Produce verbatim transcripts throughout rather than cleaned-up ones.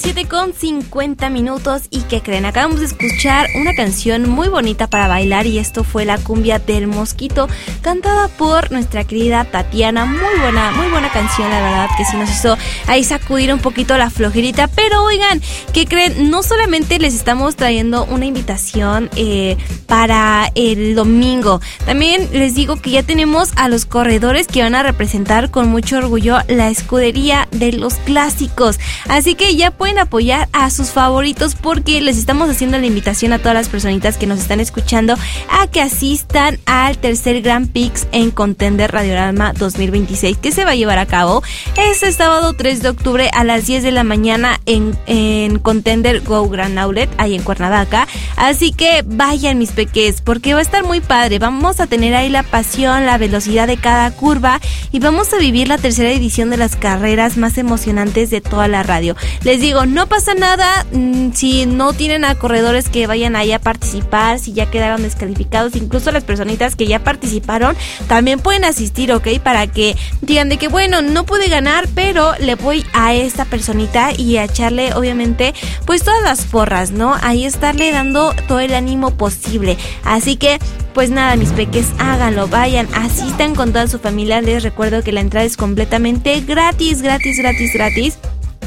siete con cincuenta minutos. ¿Y qué creen? Acabamos de escuchar una canción muy bonita para bailar, y esto fue la cumbia del Mosquito, cantada por nuestra querida Tatiana. Muy buena, muy buena canción, la verdad, que sí nos hizo ahí sacudir un poquito la flojerita. Pero oigan, ¿qué creen? No solamente les estamos trayendo una invitación eh, para el domingo, también les digo que ya tenemos a los corredores que van a representar con mucho orgullo la escudería de los clásicos. Así que ya pueden apoyar a sus favoritos, porque les estamos haciendo la invitación a todas las personitas que nos están escuchando a que asistan al tercer Grand Prix en Contender Radiorama dos mil veintiséis, que se va a llevar a cabo este sábado tres de octubre a las diez de la mañana en, en Contender Go Grand Outlet, ahí en Cuernavaca. Así que vayan, mis peques, porque va a estar muy padre. Vamos a tener ahí la pasión, la velocidad de cada curva, y vamos a vivir la tercera edición de las carreras más emocionantes de toda la radio. Les digo, no pasa nada mmm, si no tienen a corredores que vayan ahí a participar, si ya quedaron descalificados. Incluso las personitas que ya participaron también pueden asistir, ¿ok? Para que digan de que, bueno, no pude ganar, pero le voy a esta personita y a echarle, obviamente, pues todas las porras, ¿no? Ahí estarle dando todo el ánimo posible. Así que, pues nada, mis peques, háganlo, vayan, asistan con toda su familia. Les recuerdo que la entrada es completamente gratis, gratis, gratis, gratis.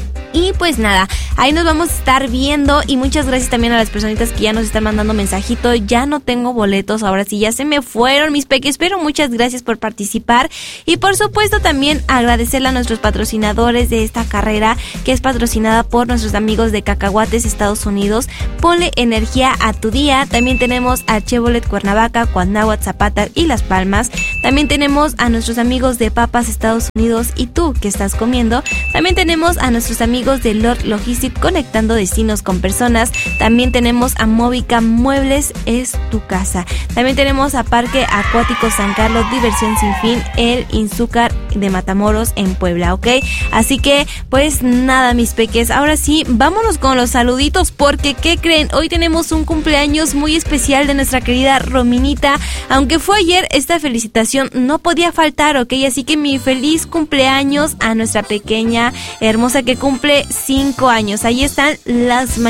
Y pues nada, ahí nos vamos a estar viendo, y muchas gracias también a las personitas que ya nos están mandando mensajito. Ya no tengo boletos, ahora sí ya se me fueron, mis peques, pero muchas gracias por participar. Y por supuesto también agradecerle a nuestros patrocinadores de esta carrera, que es patrocinada por nuestros amigos de Cacahuates, Estados Unidos. Ponle energía a tu día. También tenemos a Chevrolet Cuernavaca, Cuauhnáhuac, Zapata y Las Palmas. También tenemos a nuestros amigos de Papas, Estados Unidos. Y tú, que estás comiendo, también tenemos a nuestros amigos de Lord Logistic, conectando destinos con personas. También tenemos a Móvica Muebles, es tu casa. También tenemos a Parque Acuático San Carlos, diversión sin fin, el Inzúcar de Matamoros en Puebla, ¿ok? Así que, pues nada, mis peques, ahora sí, vámonos con los saluditos, porque ¿qué creen? Hoy tenemos un cumpleaños muy especial de nuestra querida Rominita. Aunque fue ayer, esta felicitación no podía faltar, ¿ok? Así que mi feliz cumpleaños a nuestra pequeña hermosa que cumple cinco años. Ahí están las mañanas